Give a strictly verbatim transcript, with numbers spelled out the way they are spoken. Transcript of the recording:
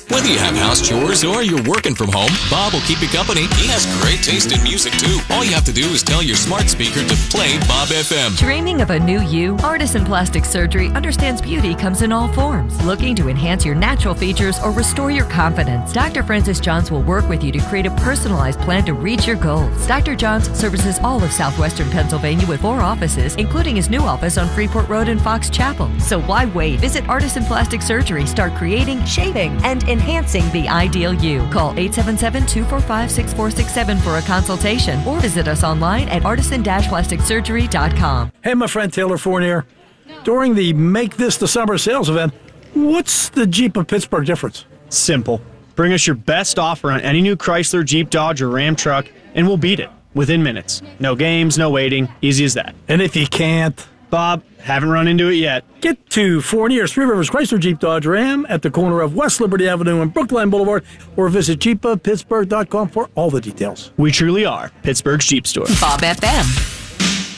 Whether you have house chores or you're working from home, Bob will keep you company. He has great taste in music, too. All you have to do is tell your smart speaker to play Bob F M. Dreaming of a new you? Artisan Plastic Surgery understands beauty comes in all forms. Looking to enhance your natural features or restore your confidence? Doctor Francis Johns will work with you to create a personalized plan to reach your goals. Doctor Johns services all of southwestern Pennsylvania with four offices, including his new office on Freeport Road in Fox Chapel. So why wait? Visit Artisan Plastic Surgery. Start creating, shaping, and enhancing the ideal you. Call eight seven seven, two four five, six four six seven for a consultation or visit us online at artisan dash plastic surgery dot com. Hey, my friend Taylor Fournier. During the Make This the Summer sales event, what's the Jeep of Pittsburgh difference? Simple. Bring us your best offer on any new Chrysler, Jeep, Dodge, or Ram truck, and we'll beat it within minutes. No games, no waiting. Easy as that. And if you can't? Bob, haven't run into it yet. Get to Fournier's Three Rivers Chrysler Jeep Dodge Ram at the corner of West Liberty Avenue and Brookline Boulevard, or visit jeep of pittsburgh dot com for all the details. We truly are Pittsburgh's Jeep store. Bob F M.